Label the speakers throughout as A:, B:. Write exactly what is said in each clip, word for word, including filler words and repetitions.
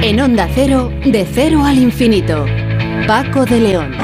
A: En Onda Cero, de cero al infinito. Paco de León.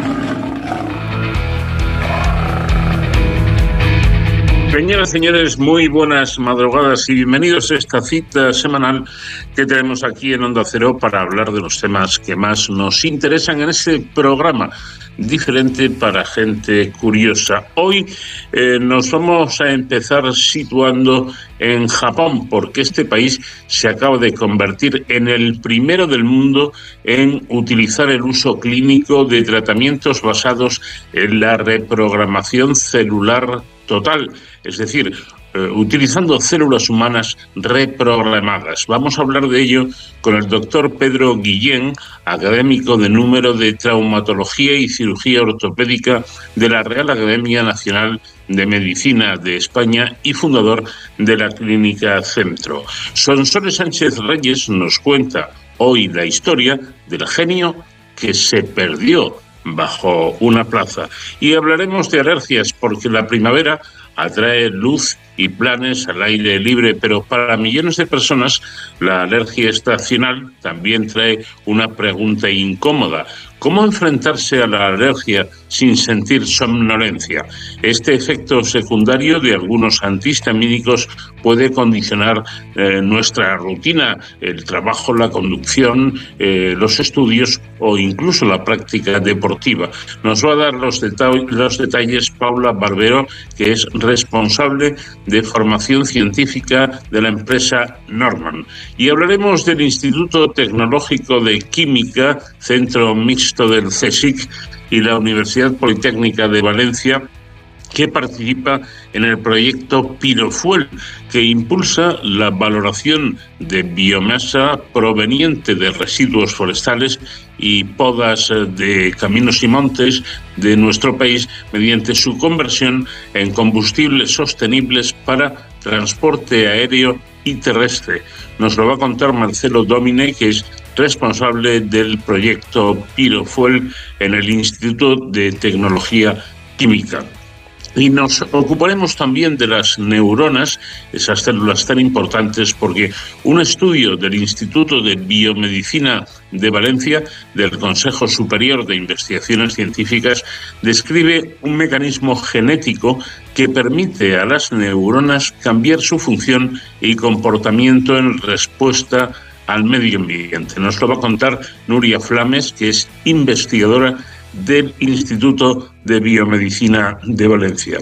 B: Señoras y señores, muy buenas madrugadas y bienvenidos a esta cita semanal que tenemos aquí en Onda Cero para hablar de los temas que más nos interesan en este programa diferente para gente curiosa. Hoy eh, nos vamos a empezar situando en Japón, porque este país se acaba de convertir en el primero del mundo en utilizar el uso clínico de tratamientos basados en la reprogramación celular total, es decir, eh, utilizando células humanas reprogramadas. Vamos a hablar de ello con el doctor Pedro Guillén, académico de número de Traumatología y Cirugía Ortopédica de la Real Academia Nacional de Medicina de España y fundador de la Clínica Centro. Sonsoles Sánchez Reyes nos cuenta hoy la historia del genio que se perdió bajo una plaza. Y hablaremos de alergias, porque la primavera atrae luz y planes al aire libre, pero para millones de personas la alergia estacional también trae una pregunta incómoda. ¿Cómo enfrentarse a la alergia sin sentir somnolencia? Este efecto secundario de algunos antihistamínicos puede condicionar eh, nuestra rutina, el trabajo, la conducción, eh, los estudios o incluso la práctica deportiva. Nos va a dar los, deta- los detalles Paula Barbero, que es responsable de formación científica de la empresa Norman. Y hablaremos del Instituto Tecnológico de Química, Centro Mixto del CSIC, y la Universidad Politécnica de Valencia, que participa en el proyecto Pirofuel, que impulsa la valoración de biomasa proveniente de residuos forestales y podas de caminos y montes de nuestro país mediante su conversión en combustibles sostenibles para transporte aéreo y terrestre. Nos lo va a contar Marcelo Domine, que es responsable del proyecto Pirofuel en el Instituto de Tecnología Química. Y nos ocuparemos también de las neuronas, esas células tan importantes, porque un estudio del Instituto de Biomedicina de Valencia, del Consejo Superior de Investigaciones Científicas, describe un mecanismo genético que permite a las neuronas cambiar su función y comportamiento en respuesta al medio ambiente. Nos lo va a contar Nuria Flames, que es investigadora del Instituto de Biomedicina de Valencia.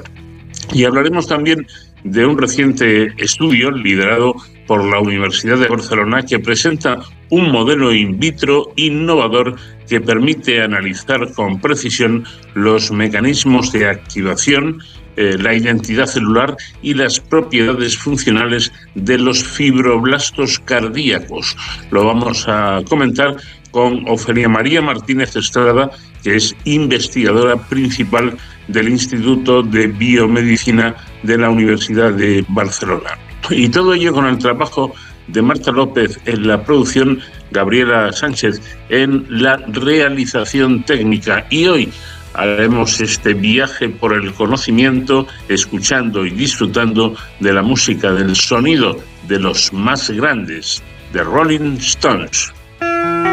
B: Y hablaremos también de un reciente estudio liderado por la Universidad de Barcelona que presenta un modelo in vitro innovador que permite analizar con precisión los mecanismos de activación, eh, la identidad celular y las propiedades funcionales de los fibroblastos cardíacos. Lo vamos a comentar con Ofelia María Martínez Estrada, que es investigadora principal del Instituto de Biomedicina de la Universidad de Barcelona. Y todo ello con el trabajo de Marta López en la producción, Gabriela Sánchez en la realización técnica. Y hoy haremos este viaje por el conocimiento, escuchando y disfrutando de la música, del sonido de los más grandes, de Rolling Stones.